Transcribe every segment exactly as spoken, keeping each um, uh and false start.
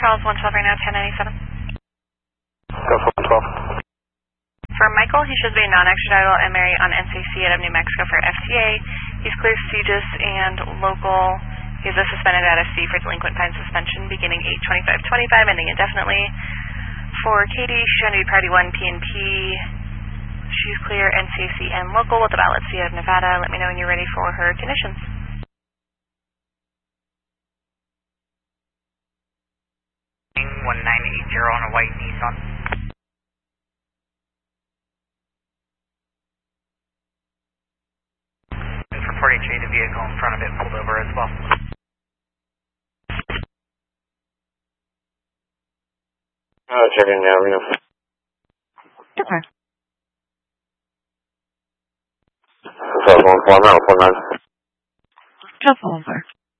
Charles, one twelve right now, ten ninety-seven. Go for one twelve. For Michael, he should be non-extraditable and marry on N C C out of New Mexico for F T A. He's clear C G I S and local. He's a suspended at F C for delinquent fine suspension beginning eight twenty-five twenty-five, ending indefinitely. For Katie, she's going to be Party one P N P. She's clear N C C and local with a valid C out of Nevada. Let me know when you're ready for her conditions. one nine eight zero on a white Nissan. And for forty H A, the vehicle in front of it pulled over as well. Uh, checking now, Reno. Okay. So one four nine, four nine. Just over.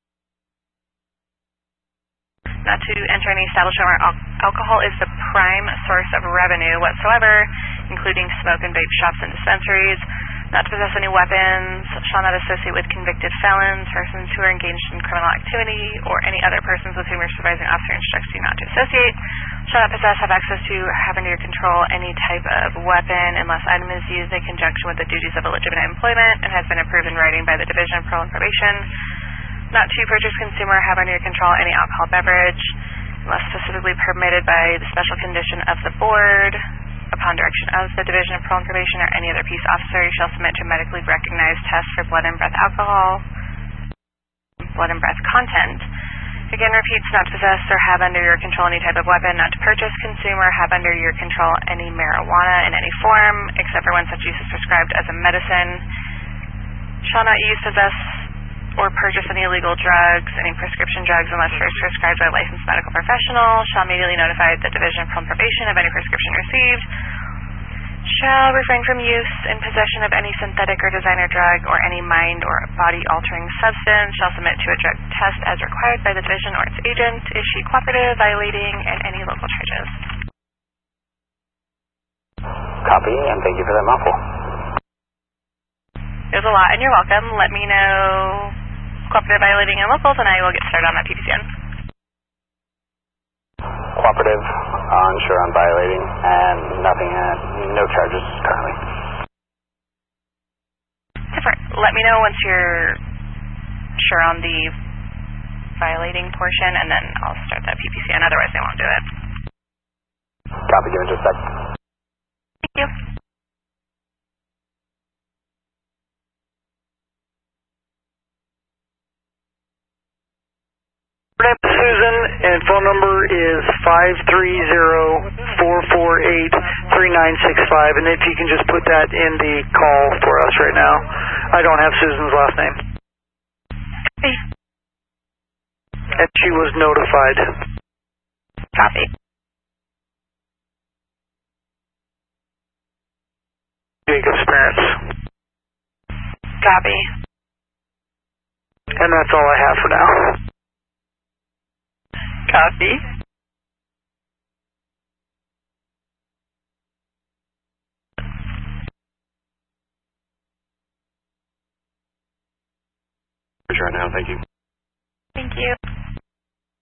Not to enter any establishment where al alcohol is the prime source of revenue whatsoever, including smoke and vape shops and dispensaries. Not to possess any weapons. Shall not associate with convicted felons, persons who are engaged in criminal activity, or any other persons with whom your supervising officer instructs you not to associate. Shall not possess, have access to, have under your control any type of weapon unless item is used in conjunction with the duties of a legitimate employment and has been approved in writing by the Division of Parole and Probation. Not to purchase, consume, or have under your control any alcohol beverage unless specifically permitted by the special condition of the board. Upon direction of the Division of Parole and Probation or any other peace officer, you shall submit to medically recognized tests for blood and breath alcohol, blood and breath content. Again, repeats, not to possess or have under your control any type of weapon, not to purchase, consume, or have under your control any marijuana in any form, except for when such use is prescribed as a medicine. Shall not use, possess, or purchase any illegal drugs, any prescription drugs unless first prescribed by a licensed medical professional. Shall immediately notify the Division of Parole and Probation of any prescription received. Shall refrain from use and possession of any synthetic or designer drug or any mind or body-altering substance. Shall submit to a drug test as required by the Division or its agent. Is she cooperative, violating, and any local charges? Copy, and thank you for that mouthful. There's a lot, and you're welcome. Let me know cooperative, violating, and locals, and I will get started on that P P C N. Cooperative, unsure on violating, and nothing, uh, no charges currently. Different. Let me know once you're sure on the violating portion, and then I'll start that P P C N. Otherwise, I won't do it. Copy, give me just a sec. Thank you. Susan, and phone number is five three zero, four four eight, three nine six five, and if you can just put that in the call for us right now. I don't have Susan's last name. Hey. And she was notified. Copy. Big experience. Copy. And that's all I have for now. Copy. Right now, thank you. Thank you.